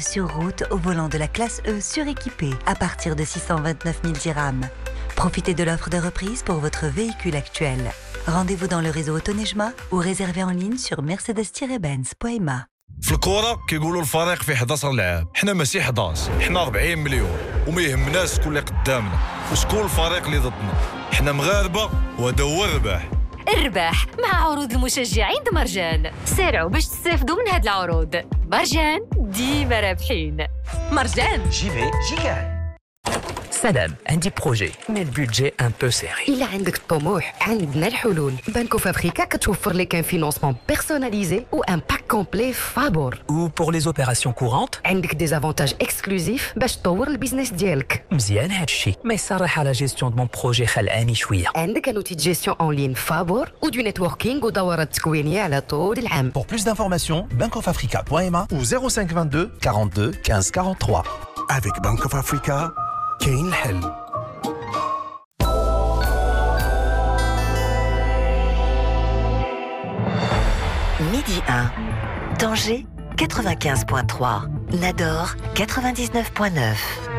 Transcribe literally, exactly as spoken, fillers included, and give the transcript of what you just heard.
sur route au volant de la classe E suréquipée à partir de six cent vingt-neuf mille dirhams. Profitez de l'offre de reprise pour votre véhicule actuel. Rendez-vous dans le réseau Autonejma ou réservez en ligne sur mercedes tiret benz point m a. في الكورة كيقولوا الفريق فيه حداش لاعب، حنا ماشي حداش، حنا أربعين مليون وما يهمناش شكون اللي قدامنا وشكون الفريق اللي ضدنا، حنا مغاربة وهذا هو الرباح. الرباح مع عروض المشجعين د مرجان. سارعوا باش تستافدوا من هاد العروض. مرجان ديما رابحين. مرجان جي في جي كاع. سلام، عندي بروجي مي البودجي ان بو سيري. إلا عندك الطموح عندنا الحلول. بانكو فابريكا كتوفر لك ان فينونسمون بيرسوناليزي و ان باك كومبلي فابور. و بور لي زوبيراسيون كورونت عندك دي زافونتاج اكسكلوزيف باش تطور البيزنس ديالك. مزيان هادشي، ما يصراحه لا جيستيون دو مون بروجي خلعاني شويه. عندك ان اوتي دو جيستيون اون لين فابور و دو نيتوركينغ ودورات تكوينيه على طول العام. Pour plus d'informations, bank of africa point m a ou zéro cinq vingt-deux quarante-deux quinze quarante-trois. Avec Bank of Africa, كاين الحل. Midi un. Tanger quatre-vingt-quinze point trois. Nador quatre-vingt-dix-neuf point neuf.